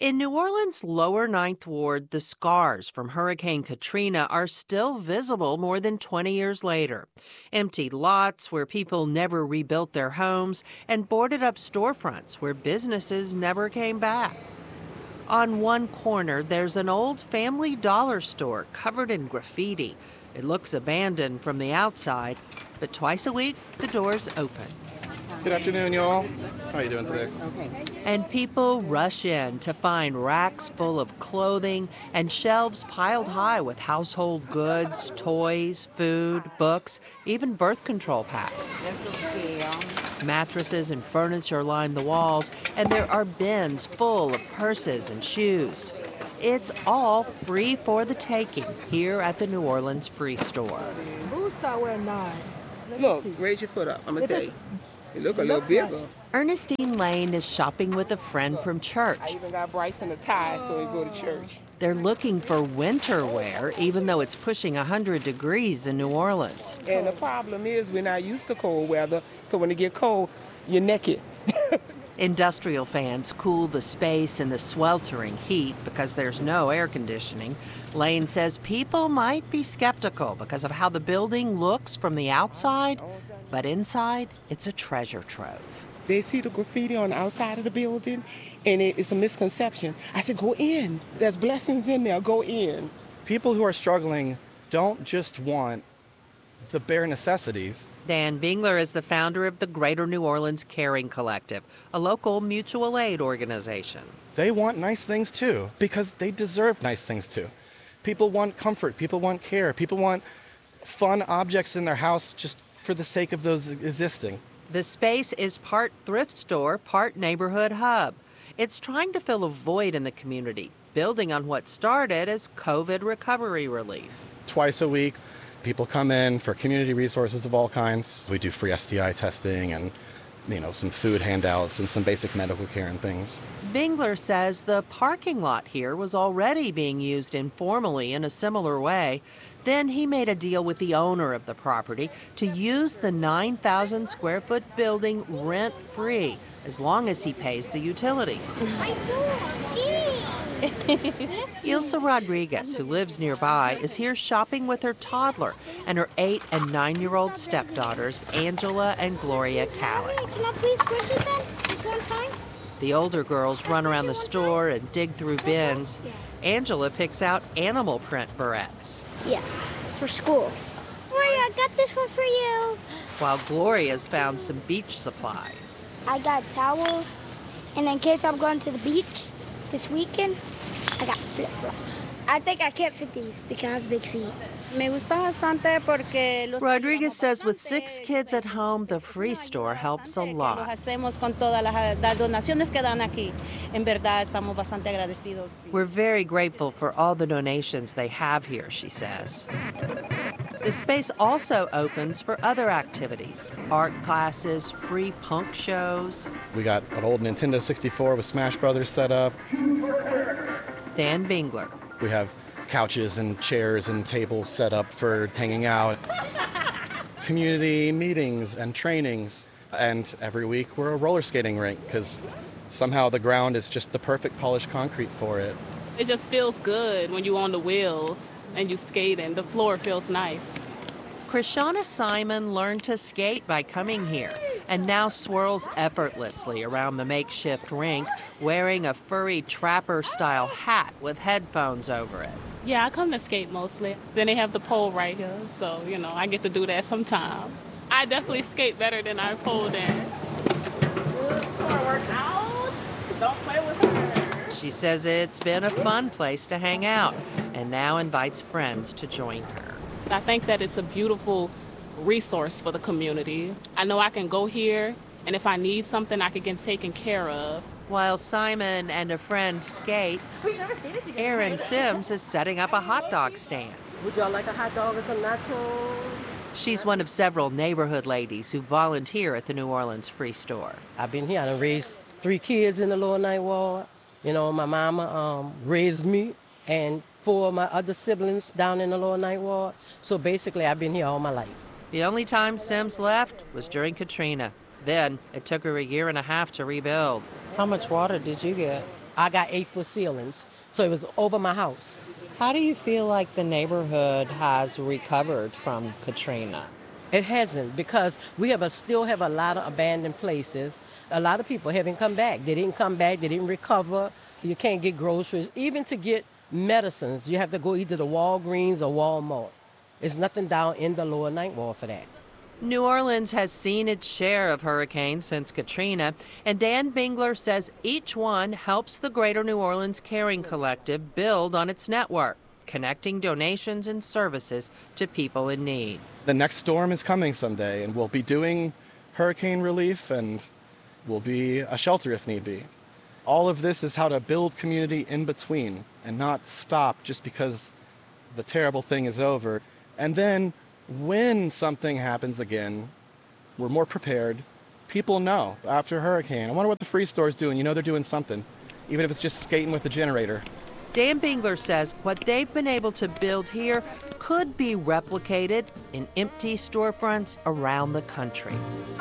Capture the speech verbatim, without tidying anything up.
In New Orleans' lower Ninth Ward, the scars from Hurricane Katrina are still visible more than twenty years later. Empty lots where people never rebuilt their homes and boarded up storefronts where businesses never came back. On one corner, there's an old Family Dollar store covered in graffiti. It looks abandoned from the outside, but twice a week, the doors open. Good afternoon, y'all. How are you doing today? Okay. And people rush in to find racks full of clothing and shelves piled high with household goods, toys, food, books, even birth control packs. Mattresses and furniture line the walls, and there are bins full of purses and shoes. It's all free for the taking here at the New Orleans Free Store. Boots I wear nine. Let me Look, see. raise your foot up. I'm gonna It tell is- you. You look a it little looks bigger. like- Ernestine Lane is shopping with a friend from church. I even got Bryson a tie so he go to church. They're looking for winter wear, even though it's pushing one hundred degrees in New Orleans. And the problem is we're not used to cold weather, so when it get cold, you're naked. Industrial fans cool the space in the sweltering heat because there's no air conditioning. Lane says people might be skeptical because of how the building looks from the outside, but inside, it's a treasure trove. They see the graffiti on the outside of the building, and it, it's a misconception. I said, go in. There's blessings in there. Go in. People who are struggling don't just want the bare necessities. Dan Bingler is the founder of the Greater New Orleans Caring Collective, a local mutual aid organization. They want nice things too, because they deserve nice things too. People want comfort, people want care, people want fun objects in their house just for the sake of those existing. The space is part thrift store, part neighborhood hub. It's trying to fill a void in the community, building on what started as COVID recovery relief. Twice a week, people come in for community resources of all kinds. We do free S T I testing and, you know, some food handouts and some basic medical care and things. Bingler says the parking lot here was already being used informally in a similar way. Then he made a deal with the owner of the property to use the nine thousand square foot building rent-free as long as he pays the utilities. Ilsa Rodriguez, who lives nearby, is here shopping with her toddler and her eight and nine-year-old stepdaughters, Angela and Gloria Calix. Can I please push it then? Just one time? The older girls run around the store and dig through bins. Angela picks out animal print barrettes, Yeah, for school. Gloria, I got this one for you. while Gloria's found some beach supplies. I got towels, and in case I'm going to the beach this weekend, I got flip-flops. I think I can't fit these because I have big feet. Rodriguez says with six kids at home, the free store helps a lot. We're very grateful for all the donations they have here, she says. The space also opens for other activities, art classes, free punk shows. We got an old Nintendo sixty-four with Smash Brothers set up. Dan Bingler. We have couches and chairs and tables set up for hanging out. Community meetings and trainings. And every week we're a roller skating rink because somehow the ground is just the perfect polished concrete for it. It just feels good when you're on the wheels and you skate and the floor feels nice. Krishana Simon learned to skate by coming here and now swirls effortlessly around the makeshift rink wearing a furry trapper-style hat with headphones over it. Yeah, I come to skate mostly. Then they have the pole right here, so, you know, I get to do that sometimes. I definitely skate better than I pole dance. Good for a workout. Don't play with her. She says it's been a fun place to hang out and now invites friends to join her. I think that it's a beautiful resource for the community. I know I can go here, and if I need something, I can get taken care of. While Simon and a friend skate, Aaron Sims is setting up a hot dog stand. Would y'all like a hot dog or some nachos? She's one of several neighborhood ladies who volunteer at the New Orleans Free Store. I've been here. I done raised three kids in the Lower Ninth Ward. You know, my mama um, raised me and four of my other siblings down in the Lower Ninth Ward. So basically, I've been here all my life. The only time Sims left was during Katrina. Then it took her a year and a half to rebuild. How much water did you get? I got eight-foot ceilings, so it was over my house. How do you feel like the neighborhood has recovered from Katrina? It hasn't, because we have a, still have a lot of abandoned places. A lot of people haven't come back. They didn't come back. They didn't recover. You can't get groceries. Even to get medicines, you have to go either to Walgreens or Walmart. There's nothing down in the lower Ninth Ward for that. New Orleans has seen its share of hurricanes since Katrina, and Dan Bingler says each one helps the Greater New Orleans Caring Collective build on its network, connecting donations and services to people in need. The next storm is coming someday, and we'll be doing hurricane relief, and we'll be a shelter if need be. All of this is how to build community in between and not stop just because the terrible thing is over. And then when something happens again, we're more prepared. People know after a hurricane. I wonder what the Free Store's doing. You know they're doing something, even if it's just skating with the generator. Dan Bingler says what they've been able to build here could be replicated in empty storefronts around the country.